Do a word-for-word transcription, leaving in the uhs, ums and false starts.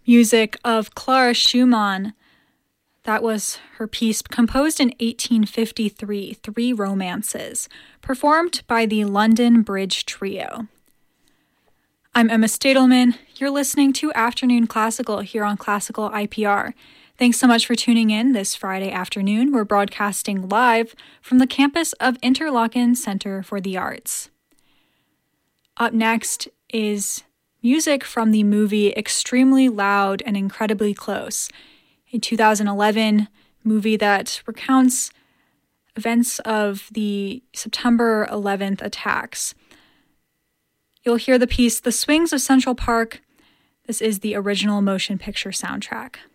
music of Clara Schumann. That was her piece composed in eighteen fifty-three, Three Romances, performed by the London Bridge Trio. I'm Emma Stadelman. You're listening to Afternoon Classical here on Classical I P R. Thanks so much for tuning in this Friday afternoon. We're broadcasting live from the campus of Interlochen Center for the Arts. Up next is music from the movie Extremely Loud and Incredibly Close, a two thousand eleven movie that recounts events of the September eleventh attacks. You'll hear the piece The Swings of Central Park. This is the original motion picture soundtrack.